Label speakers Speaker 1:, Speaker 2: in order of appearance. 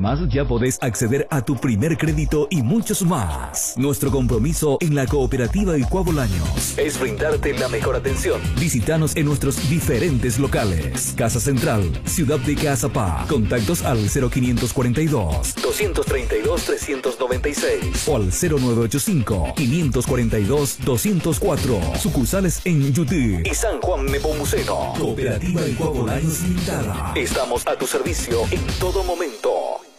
Speaker 1: Además, ya podés acceder a tu primer crédito y muchos más. Nuestro compromiso en la cooperativa Equá Bolaños es brindarte la mejor atención. Visítanos en nuestros diferentes locales. Casa Central, Ciudad de Caazapá. Contactos al 0542 232 396 o al 0985 542 204. Sucursales en Yutí y San Juan Nepomuceno. Cooperativa Equá Bolaños Limitada. Estamos a tu servicio en todo momento.